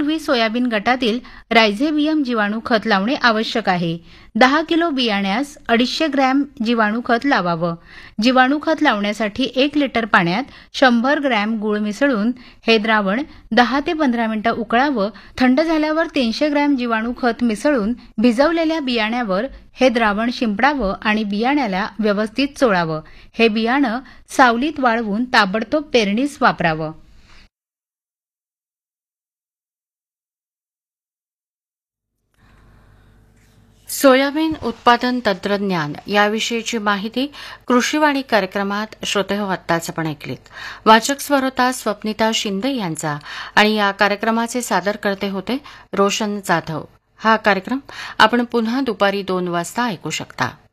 लावण्यापूर्वी सोयाबीन गटातील रायझोबियम जीवाणू खत लावणे आवश्यक आहे. 10 किलो बियाण्यास 250 ग्रॅम जीवाणू खत लावावं. जीवाणू खत लावण्यासाठी 1 लिटर पाण्यात 100 ग्रॅम गूळ मिसळून हे द्रावण 10 ते 15 मिनिटं उकळावं. थंड झाल्यावर 300 ग्रॅम जीवाणू खत मिसळून भिजवलेल्या बियाण्यावर हे द्रावण शिंपडावं आणि बियाण्याला व्यवस्थित चोळावं. हे बियाणं सावलीत वाळवून ताबडतोब पेरणीस वापरावं. सोयाबीन उत्पादन तंत्रज्ञान याविषयीची माहिती कृषीवाणी कार्यक्रमात श्रोतेहो आत्ताच आपण ऐकलीत. वाचक स्वर होता स्वप्निता शिंदे यांचा आणि या कार्यक्रमाचे सादरकर्ते होते रोशन जाधव. हा कार्यक्रम आपण पुन्हा दुपारी 2 वाजता ऐकू शकता.